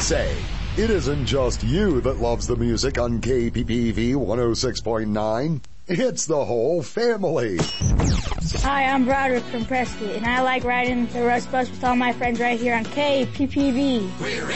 say, it isn't just you that loves the music on KPPV 106.9. It's the whole family. Hi, I'm Broderick from Prescott, and I like riding the Rush Bus with all my friends right here on KPPV.